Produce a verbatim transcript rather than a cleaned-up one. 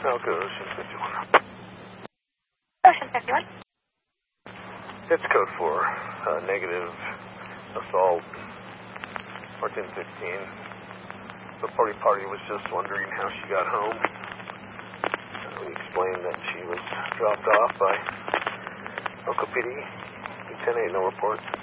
Falco, Ocean fifty-one. Ocean fifty-one. It's code four. Uh, negative assault. fourteen fifteen. The party party was just wondering how she got home. Uh, we explained that she was dropped off by Uncle P D. ten eight, no reports.